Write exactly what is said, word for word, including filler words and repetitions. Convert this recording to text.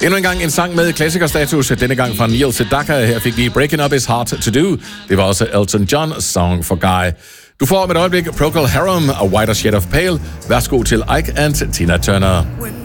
Endnu en gang en sang med klassikerstatus, denne gang fra Neil Sedaka. Her fik vi Breaking Up Is Hard To Do. Det var også Elton John Song for Guy. Du får om et øjeblik Procol Harum og Whiter Shade of Pale. Værsgo til Ike and Tina Turner.